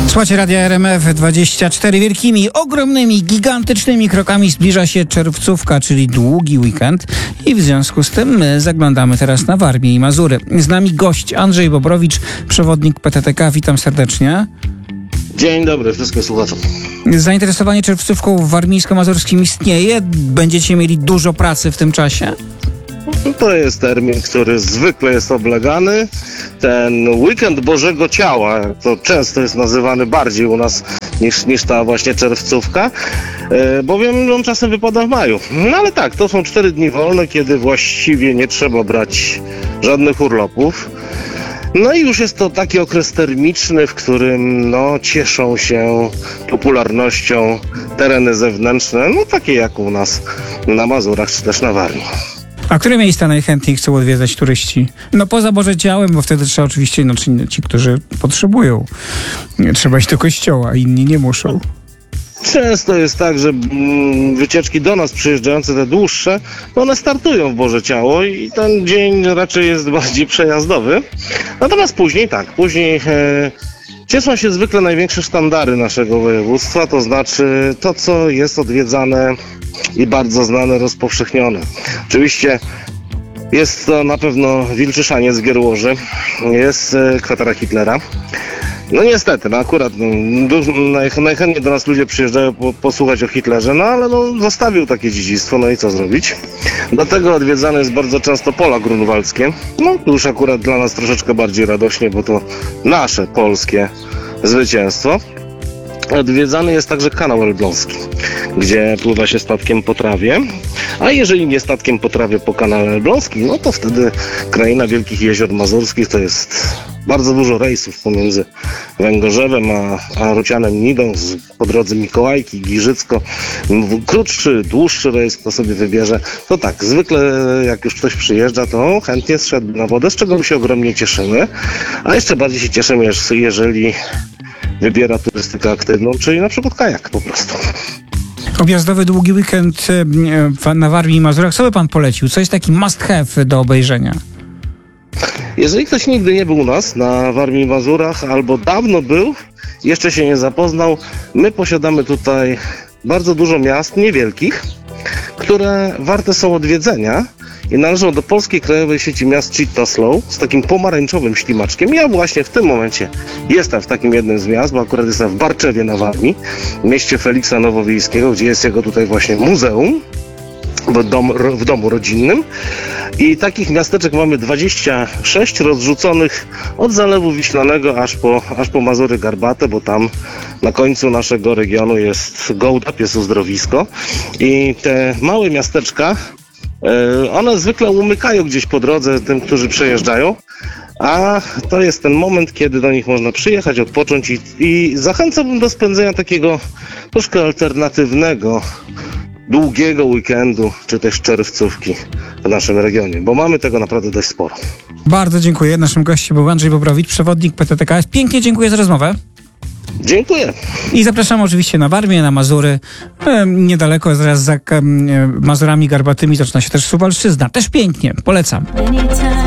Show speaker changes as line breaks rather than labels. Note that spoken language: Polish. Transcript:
Słuchajcie Radia RMF24. Wielkimi, ogromnymi, gigantycznymi krokami zbliża się czerwcówka, czyli długi weekend, i w związku z tym my zaglądamy teraz na Warmię i Mazury. Z nami gość Andrzej Bobrowicz, przewodnik PTTK. Witam serdecznie.
Dzień dobry wszystkim słuchaczom.
Zainteresowanie czerwcówką warmińsko-mazurskim istnieje? Będziecie mieli dużo pracy w tym czasie?
To jest termin, który zwykle jest oblegany. Ten weekend Bożego Ciała, to często jest nazywany bardziej u nas niż ta właśnie czerwcówka, bowiem on czasem wypada w maju. No ale tak, to są 4 dni wolne, kiedy właściwie nie trzeba brać żadnych urlopów. No i już jest to taki okres termiczny, w którym cieszą się popularnością tereny zewnętrzne, takie jak u nas na Mazurach czy też na Warmii.
A które miejsca najchętniej chcą odwiedzać turyści? Poza Bożeciałem, bo wtedy trzeba oczywiście, ci, którzy potrzebują. Trzeba iść do kościoła, inni nie muszą.
Często jest tak, że wycieczki do nas przyjeżdżające, te dłuższe, to one startują w Boże Ciało i ten dzień raczej jest bardziej przejazdowy. Natomiast później cieszą się zwykle największe sztandary naszego województwa, to znaczy to, co jest odwiedzane i bardzo znane, rozpowszechnione. Oczywiście jest to na pewno Wilczyszaniec w Gierłoży, jest kwatera Hitlera. Niestety, akurat najchętniej do nas ludzie przyjeżdżają posłuchać o Hitlerze, ale zostawił takie dziedzictwo, i co zrobić? Dlatego odwiedzane jest bardzo często pola grunwaldzkie. To już akurat dla nas troszeczkę bardziej radośnie, bo to nasze polskie zwycięstwo. Odwiedzany jest także kanał elbląski, gdzie pływa się statkiem po trawie, a jeżeli nie statkiem po trawie po kanale elbląskim, to wtedy kraina Wielkich Jezior Mazurskich to jest bardzo dużo rejsów pomiędzy Węgorzewem a Rocianem Nidą, po drodze Mikołajki, Giżycko. Krótszy, dłuższy rejs, kto sobie wybierze. To tak, zwykle jak już ktoś przyjeżdża, to chętnie zszedł na wodę, z czego się ogromnie cieszymy, a jeszcze bardziej się cieszymy, jeżeli wybiera turystykę aktywną, czyli na przykład kajak po prostu.
Objazdowy długi weekend na Warmii i Mazurach. Co by pan polecił? Co jest taki must have do obejrzenia?
Jeżeli ktoś nigdy nie był u nas na Warmii i Mazurach, albo dawno był, jeszcze się nie zapoznał, my posiadamy tutaj bardzo dużo miast niewielkich, które warte są odwiedzenia i należą do Polskiej Krajowej Sieci Miast Cheetah-Slow z takim pomarańczowym ślimaczkiem. Ja właśnie w tym momencie jestem w takim jednym z miast, bo akurat jestem w Barczewie na Warmii, mieście Feliksa Nowowiejskiego, gdzie jest jego tutaj właśnie muzeum w domu rodzinnym. I takich miasteczek mamy 26 rozrzuconych od Zalewu Wiślanego aż po Mazury Garbate, bo tam na końcu naszego regionu jest Gołdap, jest uzdrowisko. I te małe miasteczka, one zwykle umykają gdzieś po drodze tym, którzy przejeżdżają, a to jest ten moment, kiedy do nich można przyjechać, odpocząć i zachęcałbym do spędzenia takiego troszkę alternatywnego, długiego weekendu, czy też czerwcówki w naszym regionie, bo mamy tego naprawdę dość sporo.
Bardzo dziękuję. Naszym gościem był Andrzej Bobrowicz, przewodnik PTTK. Pięknie dziękuję za rozmowę.
Dziękuję.
I zapraszamy oczywiście na Warmię, na Mazury. Niedaleko, zaraz za Mazurami Garbatymi zaczyna się też Suwalszczyzna. Też pięknie. Polecam.